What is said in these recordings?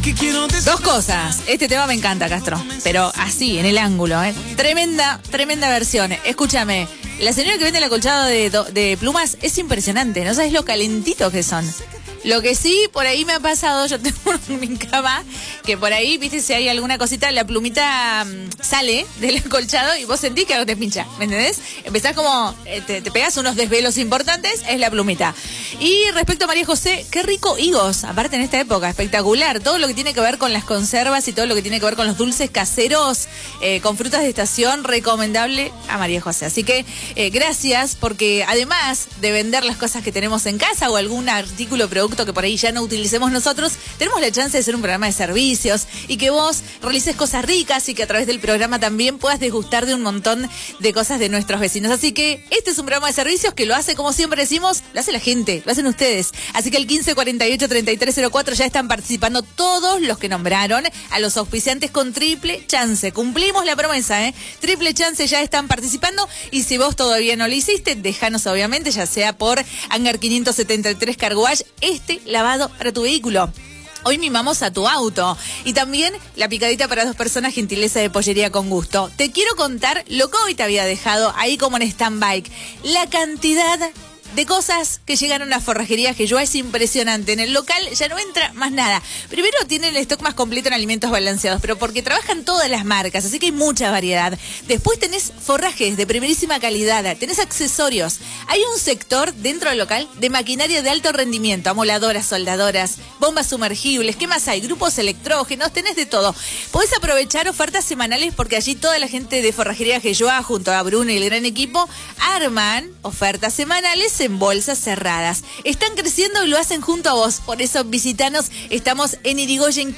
Dos cosas. Este tema me encanta, Castro. Pero así, en el ángulo, ¿eh? Tremenda versión. Escúchame. La señora que vende el acolchado de plumas es impresionante. No sabes lo calentitos que son. Lo que sí, por ahí me ha pasado, yo tengo en mi cama, que por ahí, viste, si hay alguna cosita, la plumita sale del acolchado y vos sentís que algo te pincha, ¿me entendés? Empezás como, te pegas unos desvelos importantes, es la plumita. Y respecto a María José, qué rico higos, aparte en esta época, espectacular. Todo lo que tiene que ver con las conservas y todo lo que tiene que ver con los dulces caseros, con frutas de estación, recomendable a María José. Así que, gracias, porque además de vender las cosas que tenemos en casa o algún artículo o producto que por ahí ya no utilicemos nosotros, tenemos la chance de hacer un programa de servicios y que vos realices cosas ricas y que a través del programa también puedas degustar de un montón de cosas de nuestros vecinos. Así que este es un programa de servicios que lo hace, como siempre decimos, lo hace la gente, lo hacen ustedes. Así que el 1548-3304 ya están participando todos los que nombraron a los auspiciantes con triple chance. Cumplimos la promesa, ¿eh? Triple chance, ya están participando y si vos todavía no lo hiciste, déjanos obviamente, ya sea por Hangar 573 Carwash, este lavado para tu vehículo. Hoy mimamos a tu auto. Y también la picadita para 2 personas, gentileza de Pollería con Gusto. Te quiero contar lo que hoy te había dejado ahí como en stand-by. La cantidad de cosas que llegaron a Forrajería Gelloa es impresionante. En el local ya no entra más nada. Primero tienen el stock más completo en alimentos balanceados, pero porque trabajan todas las marcas, así que hay mucha variedad. Después tenés forrajes de primerísima calidad, tenés accesorios. Hay un sector dentro del local de maquinaria de alto rendimiento, amoladoras, soldadoras, bombas sumergibles. ¿Qué más hay? Grupos electrógenos, tenés de todo. Podés aprovechar ofertas semanales porque allí toda la gente de Forrajería Gelloa, junto a Bruno y el gran equipo, arman ofertas semanales en bolsas cerradas. Están creciendo y lo hacen junto a vos. Por eso visitanos. Estamos en Irigoyen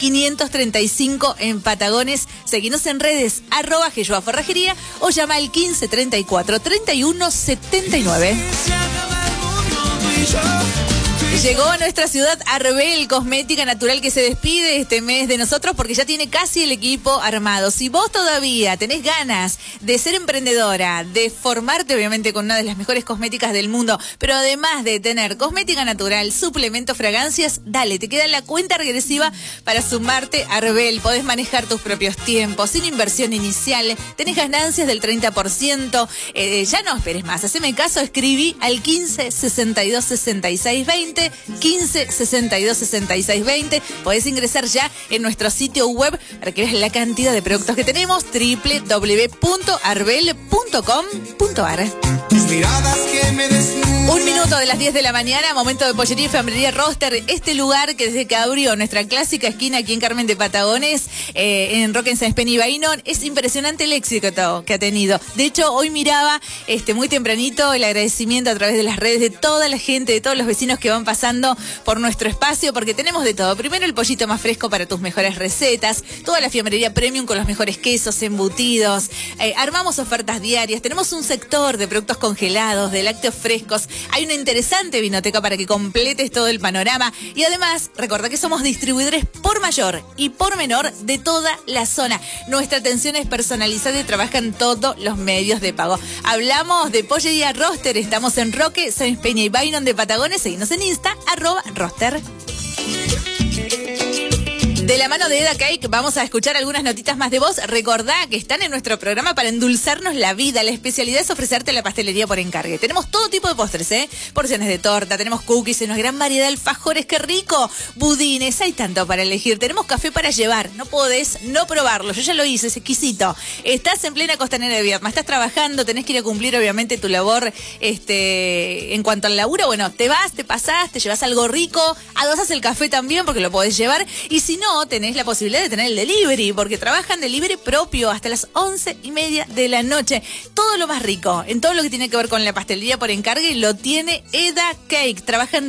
535 en Patagones. Seguinos en redes @Gelloa Forrajería o llama al 1534 3179. Llegó a nuestra ciudad Arbel, cosmética natural, que se despide este mes de nosotros porque ya tiene casi el equipo armado. Si vos todavía tenés ganas de ser emprendedora, de formarte obviamente con una de las mejores cosméticas del mundo, pero además de tener cosmética natural, suplemento, fragancias, dale, te queda la cuenta regresiva para sumarte a Arbel. Podés manejar tus propios tiempos, sin inversión inicial, tenés ganancias del 30%. Ya no esperes más, haceme caso, escribí al 15 62 66 20. 15 62 66 20. Podés ingresar ya en nuestro sitio web para que veas la cantidad de productos que tenemos, www.arbel.com.ar. 1 minuto de las 10 de la mañana, momento de Pollería y Fiambrería Roster, este lugar que desde que abrió nuestra clásica esquina aquí en Carmen de Patagones, en Roque, en San Espeña y Bainón, es impresionante el éxito que ha tenido. De hecho, hoy miraba muy tempranito el agradecimiento a través de las redes de toda la gente, de todos los vecinos que van pasando por nuestro espacio, porque tenemos de todo. Primero, el pollito más fresco para tus mejores recetas, toda la fiambrería premium con los mejores quesos, embutidos, armamos ofertas diarias, tenemos un sector de productos congelados, de lácteos frescos, hay una interesante vinoteca para que completes todo el panorama y además, recordá que somos distribuidores por mayor y por menor de toda la zona. Nuestra atención es personalizada y trabaja en todos los medios de pago. Hablamos de Pollería Roster, estamos en Roque, San Peña y Bainón de Patagones, seguinos en Insta, @Roster. De la mano de Eda Cake vamos a escuchar algunas notitas más de voz. Recordá que están en nuestro programa para endulzarnos la vida. La especialidad es ofrecerte la pastelería por encargue. Tenemos todo tipo de postres, porciones de torta, tenemos cookies, una gran variedad de alfajores, qué rico, budines, hay tanto para elegir. Tenemos café para llevar, no podés no probarlo. Yo ya lo hice, es exquisito. Estás en plena Costanera de Viedma, estás trabajando, tenés que ir a cumplir obviamente tu labor en cuanto al laburo. Bueno, te vas, te pasás, te llevas algo rico, adosas el café también porque lo podés llevar. Y si no, tenés la posibilidad de tener el delivery, porque trabajan delivery propio hasta las 11:30 de la noche. Todo lo más rico, en todo lo que tiene que ver con la pastelería por encargue, lo tiene Eda Cake. Trabajan